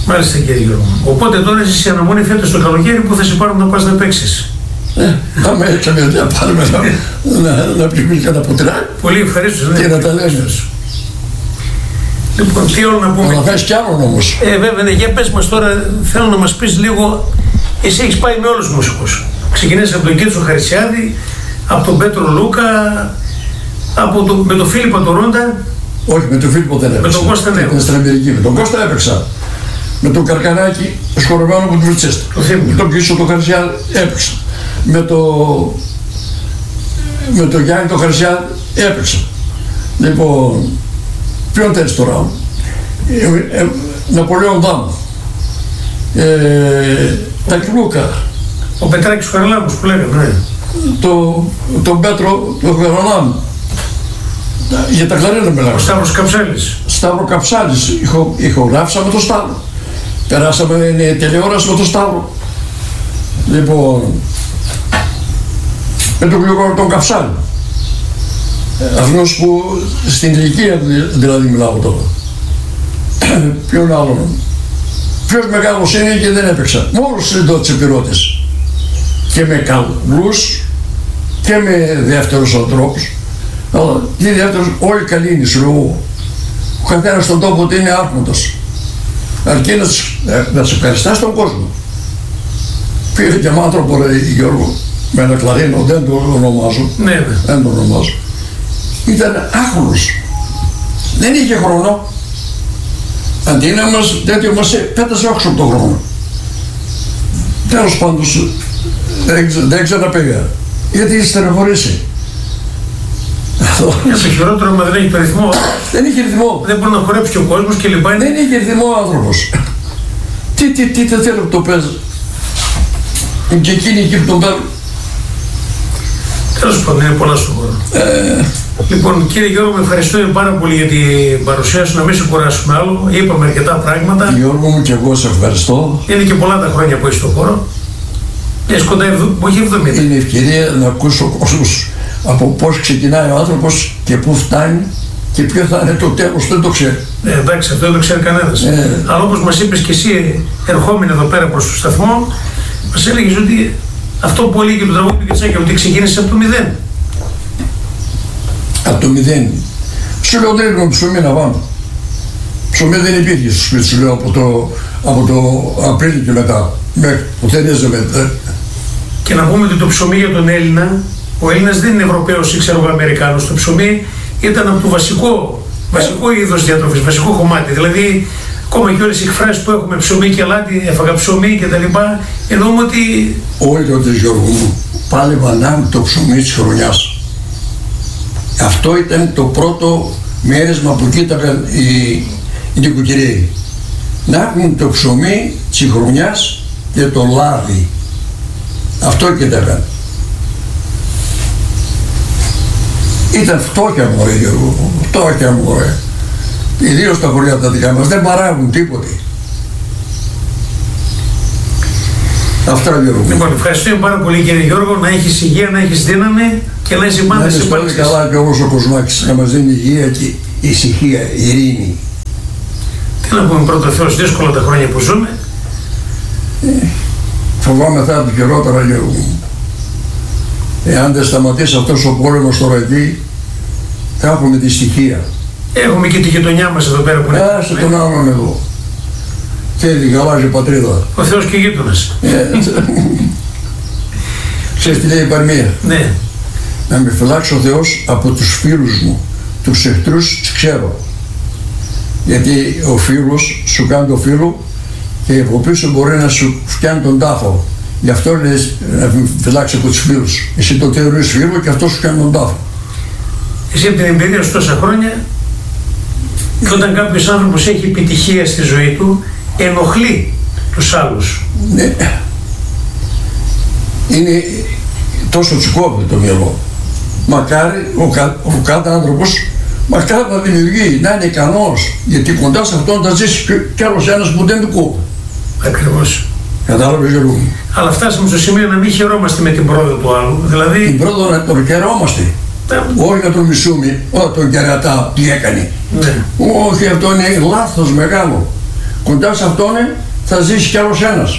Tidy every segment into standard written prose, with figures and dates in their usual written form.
Μάλιστα κύριε Γιώργο. Οπότε τώρα είσαι σε αναμονή φέτος το καλοκαίρι που θα σε πάρουν να πας να παίξεις. Άμα έξαμε να πάρουμε να πιούμε κανένα ποτηρά. Πολύ ευχαρίστως. Και να τα λέμε. Λοιπόν, τι άλλο να πούμε. Αλλά θα έχεις κι άλλον όμως. Βέβαια, ναι, για πες μας τώρα, θέλω να μας πεις λίγο, εσύ έχεις πάει με όλους τους μουσικούς. Ξεκινήσεις από τον Κίτσο Χαρισιάδη, από τον Πέτρο Λούκα, με τον Φίλιππο Τορόντα. Όχι, με τον Φίλιππο δεν έπαιξα. Με τον Κώστα Νέο. Στην Αμερική. Με τον Κώστα έπαιξα. Με τον Καρκανάκη, σκορευμένο από τον Βρυτσέστα. Με τον Κίτσο τον Χαρισιάδη έπαιξα. Με τον Γιάννη τον Χαρισιάδη έπαιξα. Λοιπόν, ποιον θέλεις τώρα. Ναπολέον Δάμου. Τα Λούκα. Ο Πετράκης Χαραλάμους που λέγαμε, ναι. Τον Πέτρο, τον Χαραλάμου. Για τα κλαρίνα μιλάμε. Ο Σταύρος Καψάλης. Σταύρο Καψάλης. Ηχογράφησα με τον Σταύρο. Περάσαμε τηλεόραση με τον Σταύρο. Λοιπόν, με τον Γλυκό τον Καψάλη. Αυτός που στην ηλικία δηλαδή μιλάω τώρα. Ποιον άλλον. Ποιος μεγάλος είναι και δεν έπαιξα. Μόνος συντότης επιρρότες. Και με καλούς και με δεύτερους ανθρώπους. Αλλά και δεύτερος όλοι καλοί είναι σου λέω. Ο καθένας στον τόπο του είναι άρχοντος. Αρκεί να σε ευχαριστάς τον κόσμο. Πήρε και άνθρωπο ρε Γιώργο. Με ένα κλαρίνο, δεν το ονομάζω. Ναι. Δεν το ονομάζω. Ήταν άχρονος. Δεν είχε χρόνο. Αντί να μας τέτοιο μας πέτασε όξω από τον χρόνο. Τέλος πάντων δεν ξαναπήγα. Γιατί στεναχωρήσει. Είναι το χειρότερο, μα δεν έχει το ρυθμό. Δεν είχε ρυθμό. Δεν μπορεί να χορέψει και ο κόσμος και λοιπά. Δεν είχε ρυθμό ο άνθρωπος. Τι δεν θέλω που το παίζει. Και εκείνοι εκεί που τον παίρνουν. Τέλος πάντων, είναι πολλά στον χώρο. Λοιπόν, κύριε Γιώργο, με ευχαριστούμε πάρα πολύ για την παρουσία σου, να μην σε κουράσουμε άλλο. Είπαμε αρκετά πράγματα. Γιώργο μου, και εγώ σε ευχαριστώ. Είναι και πολλά τα χρόνια που είσαι στον χώρο. Έχει κοντά, όχι 70. Είναι ευκαιρία να ακούσει ο κόσμος από πώς ξεκινάει ο άνθρωπος και πού φτάνει και ποιο θα είναι το τέλος, δεν το ξέρει. Εντάξει, αυτό δεν το ξέρει κανένας. Αλλά όπως μας είπες και εσύ, ερχόμενοι εδώ πέρα προς το σταθμό, μας έλεγες ότι αυτό που έλεγε το τραγούδι του Κιτσάκη, ότι ξεκίνησε από το 0. Από το 0. Σου λέω δεν έχουμε ψωμί να πάμε. Ψωμί δεν υπήρχε στο σπίτι σου λέω από το Απρίλιο και μετά. Μέχρι που θερίζαμε. Και να πούμε ότι το ψωμί για τον Έλληνα, ο Έλληνας δεν είναι Ευρωπαίος ή ξέρω Αμερικάνος. Το ψωμί ήταν από το βασικό είδος διατροφής, βασικό κομμάτι. Δηλαδή, ακόμα και όλες οι εκφράσεις που έχουμε ψωμί και αλάτι, έφαγα ψωμί κτλ. Εννοούμε ότι. Όλοι τότε Γιώργο μου, πάλι βανάμε το ψωμί της χρονιάς. Αυτό ήταν το πρώτο μέρισμα που κοίταγαν οι νοικοκυρέοι. Να έχουν το ψωμί της χρονιάς και το λάδι. Αυτό κοίταγαν. Ήταν φτώχεια μωρέ Γιώργο, φτώχεια μωρέ. Ιδίως τα χωριά τα δικά μας δεν παράγουν τίποτε. Αυτά Γιώργο. Λοιπόν, ευχαριστούμε πάρα πολύ κύριε Γιώργο, να έχεις υγεία, να έχεις δύναμη και να είσαι πάντα σε πολύ καλά και όλος ο Κοσμάκης να μας δίνει υγεία και ησυχία, ειρήνη. Τι να πούμε πρώτα Θεός, δύσκολα τα χρόνια που ζούμε. Φοβάμαι θα έρθει χειρότερα Γιώργο μου. Εάν δεν σταματήσει αυτός ο πόλεμος τώρα εκεί, θα έχουμε τη στοιχεία. Έχουμε και τη γειτονιά μας εδώ πέρα που είναι. Άσε τον άλλον εδώ. Και την γαλάζια πατρίδα. Ο Θεός και γείτονας. Ξέρεις τι λέει η παροιμία. Ναι. Να με φυλάξει ο Θεός από τους φίλους μου. Τους εχθρούς τους ξέρω. Γιατί ο φίλος σου κάνει το φίλο και από πίσω μπορεί να σου φτιάνει τον τάφο. Γι' αυτό λες να με φυλάξει από τους φίλους. Εσύ το θεωρείς φίλο και αυτό σου κάνει τον τάφο. Εσύ από την εμπειρία σου τόσα χρόνια, και όταν κάποιος άνθρωπος έχει επιτυχία στη ζωή του, ενοχλεί τους άλλους. Ναι. Είναι τόσο τσικόβει το μυαλό. Μακάρι ο κάθε άνθρωπος, μακάρι να δημιουργεί, να είναι ικανός, γιατί κοντά σε αυτόν θα ζήσει κι άλλος ένας που δεν του κόβει. Ακριβώς. Κατάλαβες Γιώργο μου. Αλλά φτάσαμε στο σημείο να μην χαιρόμαστε με την πρόοδο του άλλου. Δηλαδή. Την πρόοδο να τον χαιρόμαστε. Όχι να τον μισούμε, τον κερατά, τι έκανε. Ναι. Όχι, αυτό είναι λάθος μεγάλο. κοντά σε αυτόν θα ζήσει κι άλλος ένας.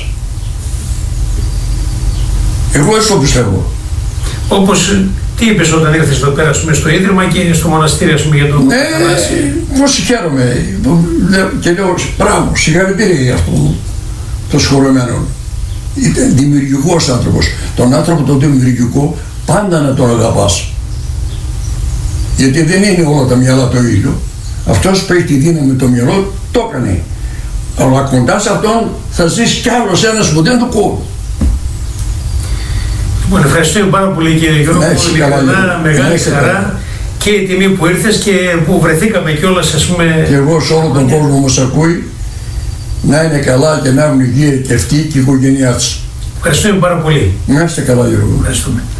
Εγώ έτσι το πιστεύω. Όπως τι είπες όταν ήρθες εδώ πέρα στο Ίδρυμα και στο μοναστήρι για το Θανάση? Εγώ συγχαίρομαι και λέω μπράβο, συγχαρητήρια για αυτό το σχολεμένο. Ήταν δημιουργικός άνθρωπος. Τον άνθρωπο το δημιουργικό πάντα να τον αγαπάς. Γιατί δεν είναι όλα τα μυαλά το ίδιο. Αυτός που έχει τη δύναμη το μυαλό το έκανε. Αλλά κοντά σε αυτόν θα ζήσει κι άλλος ένας που δεν το κόβει. Λοιπόν, ευχαριστώ πάρα πολύ κύριε Γιώργο. Μεγάλη χαρά και η τιμή που ήρθες και που βρεθήκαμε κιόλας, ας πούμε. Και εγώ σε όλο τον κόσμο μας ακούει να είναι καλά και να έχουν υγεία και αυτή και η οικογένειά της. Ευχαριστούμε πάρα πολύ. Να είστε καλά, Γιώργο. Ευχαριστούμε.